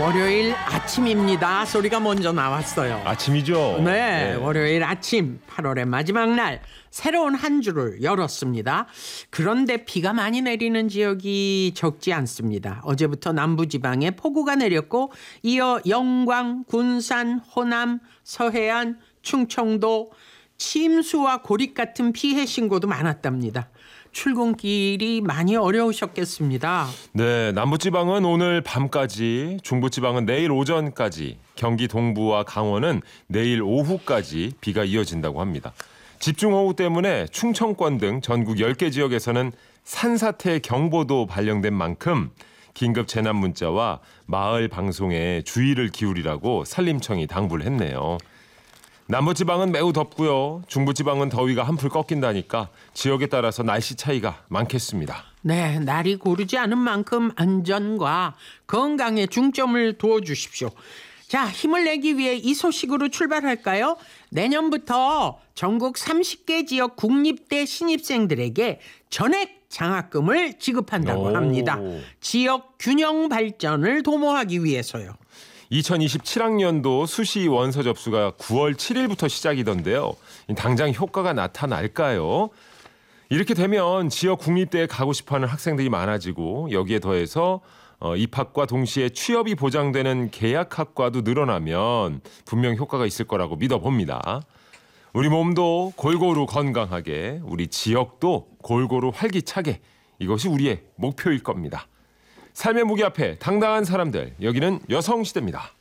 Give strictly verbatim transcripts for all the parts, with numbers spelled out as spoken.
월요일 아침입니다. 소리가 먼저 나왔어요. 아침이죠? 네, 네, 월요일 아침 팔월의 마지막 날 새로운 한 주를 열었습니다. 그런데 비가 많이 내리는 지역이 적지 않습니다. 어제부터 남부지방에 폭우가 내렸고 이어 영광, 군산, 호남, 서해안, 충청도, 침수와 고립 같은 피해 신고도 많았답니다. 출근길이 많이 어려우셨겠습니다. 네, 남부지방은 오늘 밤까지, 중부지방은 내일 오전까지, 경기 동부와 강원은 내일 오후까지 비가 이어진다고 합니다. 집중호우 때문에 충청권 등 전국 열 개 지역에서는 산사태 경보도 발령된 만큼 긴급 재난 문자와 마을 방송에 주의를 기울이라고 산림청이 당부를 했네요. 남부지방은 매우 덥고요. 중부지방은 더위가 한풀 꺾인다니까 지역에 따라서 날씨 차이가 많겠습니다. 네, 날이 고르지 않은 만큼 안전과 건강에 중점을 두어주십시오. 자, 힘을 내기 위해 이 소식으로 출발할까요? 내년부터 전국 삼십 개 지역 국립대 신입생들에게 전액 장학금을 지급한다고 오. 합니다. 지역 균형 발전을 도모하기 위해서요. 이천이십칠 학년도 수시 원서 접수가 구월 칠일부터 시작이던데요. 당장 효과가 나타날까요? 이렇게 되면 지역 국립대에 가고 싶어하는 학생들이 많아지고 여기에 더해서 어, 입학과 동시에 취업이 보장되는 계약학과도 늘어나면 분명 효과가 있을 거라고 믿어봅니다. 우리 몸도 골고루 건강하게, 우리 지역도 골고루 활기차게, 이것이 우리의 목표일 겁니다. 삶의 무게 앞에 당당한 사람들, 여기는 여성시대입니다.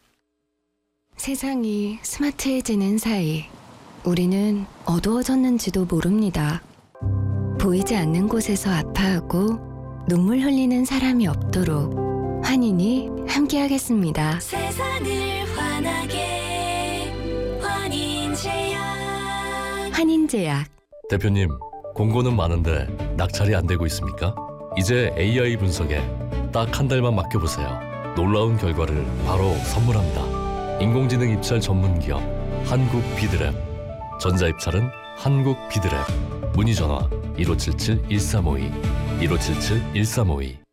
세상이 스마트해지는 사이 우리는 어두워졌는지도 모릅니다. 보이지 않는 곳에서 아파하고 눈물 흘리는 사람이 없도록 환인이 함께하겠습니다. 세상을 환하게 환인제약. 환인제약. 대표님, 공고는 많은데 낙찰이 안 되고 있습니까? 이제 에이아이 분석에 딱 한 달만 맡겨보세요. 놀라운 결과를 바로 선물합니다. 인공지능 입찰 전문기업 한국비드랩. 전자입찰은 한국비드랩. 문의전화 일오칠칠 일삼오이 일오칠칠 일삼오이.